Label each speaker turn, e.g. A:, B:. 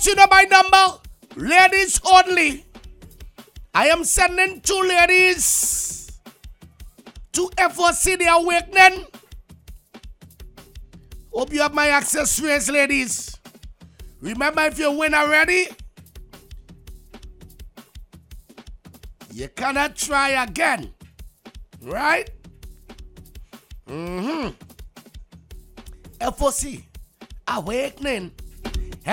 A: Folks, you know my number. Ladies only. I am sending 2 ladies to FOC the Awakening. Hope you have my access rates, ladies. Remember, if you win already, you cannot try again. Right? FOC Awakening.